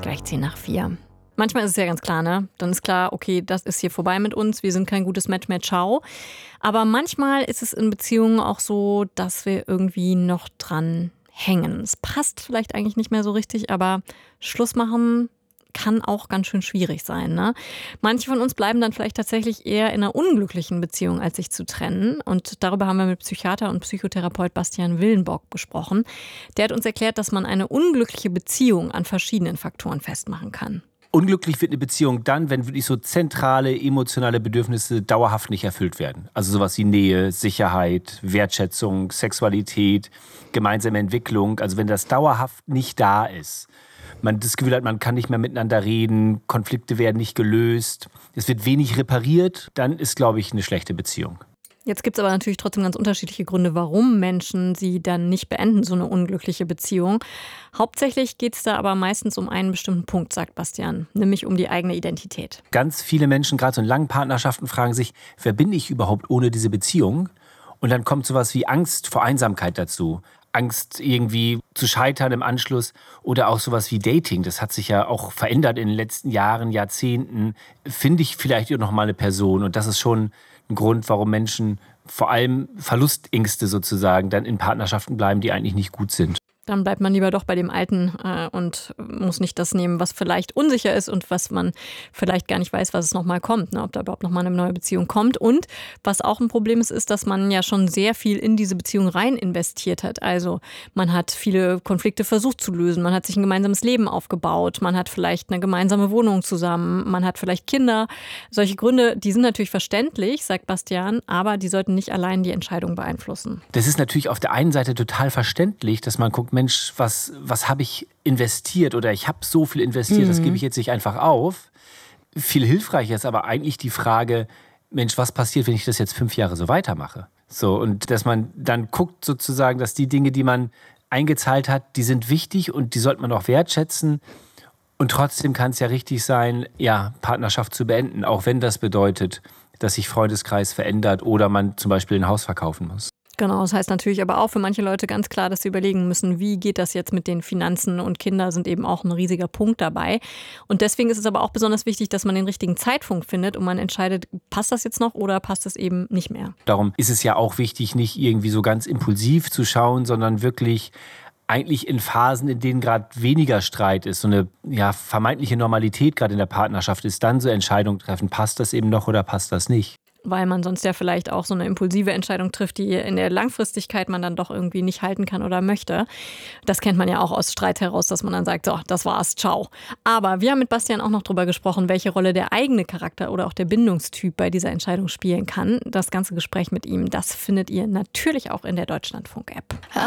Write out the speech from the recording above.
gleich 3:10. Manchmal ist es ja ganz klar, ne? Dann ist klar, okay, das ist hier vorbei mit uns, wir sind kein gutes Match mehr, ciao. Aber manchmal ist es in Beziehungen auch so, dass wir irgendwie noch dran hängen. Es passt vielleicht eigentlich nicht mehr so richtig, aber Schluss machen kann auch ganz schön schwierig sein, ne? Manche von uns bleiben dann vielleicht tatsächlich eher in einer unglücklichen Beziehung, als sich zu trennen. Und darüber haben wir mit Psychiater und Psychotherapeut Bastian Willenbock gesprochen. Der hat uns erklärt, dass man eine unglückliche Beziehung an verschiedenen Faktoren festmachen kann. Unglücklich wird eine Beziehung dann, wenn wirklich so zentrale emotionale Bedürfnisse dauerhaft nicht erfüllt werden. Also sowas wie Nähe, Sicherheit, Wertschätzung, Sexualität, gemeinsame Entwicklung. Also wenn das dauerhaft nicht da ist. Man das Gefühl hat, man kann nicht mehr miteinander reden, Konflikte werden nicht gelöst, es wird wenig repariert, dann ist, glaube ich, eine schlechte Beziehung. Jetzt gibt es aber natürlich trotzdem ganz unterschiedliche Gründe, warum Menschen sie dann nicht beenden, so eine unglückliche Beziehung. Hauptsächlich geht es da aber meistens um einen bestimmten Punkt, sagt Bastian, nämlich um die eigene Identität. Ganz viele Menschen, gerade so in langen Partnerschaften, fragen sich, wer bin ich überhaupt ohne diese Beziehung? Und dann kommt sowas wie Angst vor Einsamkeit dazu. Angst, irgendwie zu scheitern im Anschluss oder auch sowas wie Dating. Das hat sich ja auch verändert in den letzten Jahren, Jahrzehnten. Finde ich vielleicht noch mal eine Person? Und das ist schon ein Grund, warum Menschen vor allem Verlustängste sozusagen dann in Partnerschaften bleiben, die eigentlich nicht gut sind. Dann bleibt man lieber doch bei dem Alten und muss nicht das nehmen, was vielleicht unsicher ist und was man vielleicht gar nicht weiß, was es nochmal kommt, ne? Ob da überhaupt nochmal eine neue Beziehung kommt. Und was auch ein Problem ist, ist, dass man ja schon sehr viel in diese Beziehung rein investiert hat. Also man hat viele Konflikte versucht zu lösen, man hat sich ein gemeinsames Leben aufgebaut, man hat vielleicht eine gemeinsame Wohnung zusammen, man hat vielleicht Kinder. Solche Gründe, die sind natürlich verständlich, sagt Bastian, aber die sollten nicht allein die Entscheidung beeinflussen. Das ist natürlich auf der einen Seite total verständlich, dass man guckt, Mensch, was habe ich investiert oder ich habe so viel investiert, das gebe ich jetzt nicht einfach auf. Viel hilfreicher ist aber eigentlich die Frage, Mensch, was passiert, wenn ich das jetzt 5 Jahre so weitermache? So, und dass man dann guckt sozusagen, dass die Dinge, die man eingezahlt hat, die sind wichtig und die sollte man auch wertschätzen. Und trotzdem kann es ja richtig sein, ja, Partnerschaft zu beenden, auch wenn das bedeutet, dass sich Freundeskreis verändert oder man zum Beispiel ein Haus verkaufen muss. Genau, das heißt natürlich aber auch für manche Leute ganz klar, dass sie überlegen müssen, wie geht das jetzt mit den Finanzen, und Kinder sind eben auch ein riesiger Punkt dabei. Und deswegen ist es aber auch besonders wichtig, dass man den richtigen Zeitpunkt findet und man entscheidet, passt das jetzt noch oder passt es eben nicht mehr. Darum ist es ja auch wichtig, nicht irgendwie so ganz impulsiv zu schauen, sondern wirklich eigentlich in Phasen, in denen gerade weniger Streit ist, so eine vermeintliche Normalität gerade in der Partnerschaft ist, dann so Entscheidungen treffen, passt das eben noch oder passt das nicht. Weil man sonst ja vielleicht auch so eine impulsive Entscheidung trifft, die in der Langfristigkeit man dann doch irgendwie nicht halten kann oder möchte. Das kennt man ja auch aus Streit heraus, dass man dann sagt, so, das war's, ciao. Aber wir haben mit Bastian auch noch drüber gesprochen, welche Rolle der eigene Charakter oder auch der Bindungstyp bei dieser Entscheidung spielen kann. Das ganze Gespräch mit ihm, das findet ihr natürlich auch in der Deutschlandfunk-App.